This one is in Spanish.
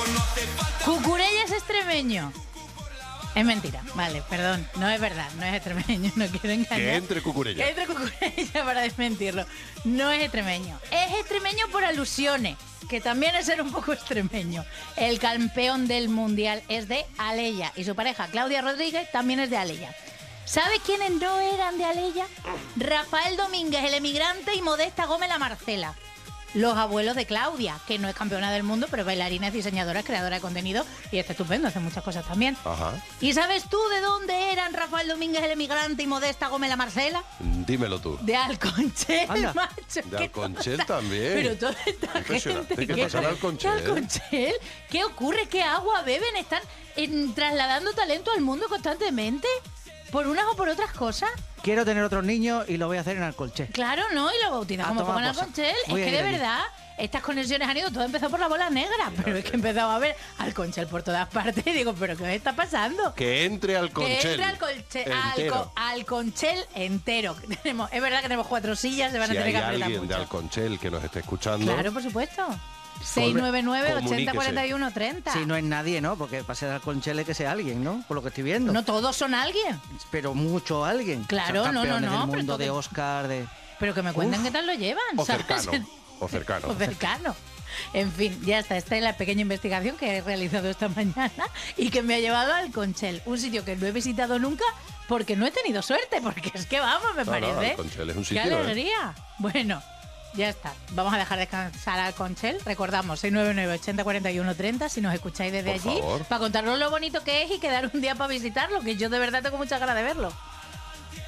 Cucurella es extremeño. Es mentira, vale, perdón, no es verdad, no es extremeño, no quiero engañar. Que entre Cucurella. Que entre Cucurella para desmentirlo. No es extremeño. Es extremeño por alusiones, que también es ser un poco extremeño. El campeón del mundial es de Alella y su pareja Claudia Rodríguez también es de Alella. ¿Sabes quiénes no eran de Alella? Rafael Domínguez, el emigrante, y Modesta Gómez, la Marcela. Los abuelos de Claudia, que no es campeona del mundo, pero es bailarina, es diseñadora, es creadora de contenido y es estupendo, hace muchas cosas también. Ajá. ¿Y sabes tú de dónde eran Rafael Domínguez, el emigrante, y Modesta Gómez, la Marcela? Dímelo tú. De Alconchel, Anda. macho. De ¿Qué Alconchel pasa? también. Pero toda esta Impresionante. gente... ¿Qué pasa en Alconchel? ¿Qué Alconchel? ¿Qué ocurre? ¿Qué agua beben? ¿Están trasladando talento al mundo constantemente? ¿Por unas o por otras cosas? Quiero tener otros niños y lo voy a hacer en Alcolché. Claro, ¿no? Y lo bautizamos A como tomar en por saco. Alconchel. Es Voy a que ir de allí. verdad... Estas conexiones han ido, todo empezó por la bola negra, pero es que empezaba a ver Alconchel por todas partes y digo, ¿pero qué me está pasando? Que entre Alconchel. Que entre entero. Alconchel entero. Es verdad que tenemos 4 sillas, se van Si a tener hay que apretar alguien de mucho. Alconchel que nos esté escuchando, Claro, por supuesto. 699 80 41 30. Si no es nadie, ¿no? Porque para ser Alconchel es que sea alguien, ¿no? Por lo que estoy viendo. No todos son alguien. Pero mucho alguien. Claro, Son no, campeones no, del pero mundo todo- de Oscar, de... Pero que me cuenten qué tal lo llevan. o ¿sabes? cercano. O cercano. O cercano. En fin, ya está. Esta es la pequeña investigación que he realizado esta mañana y que me ha llevado al Alconchel, un sitio que no he visitado nunca porque no he tenido suerte, porque es que vamos, me No, parece. Alconchel es un ¡Qué sitio, ¿eh? alegría! Bueno, ya está. Vamos a dejar descansar al Alconchel. Recordamos, 699 80 41 30, si nos escucháis desde Por allí, favor. para contarnos lo bonito que es y quedar un día para visitarlo, que yo de verdad tengo muchas ganas de verlo.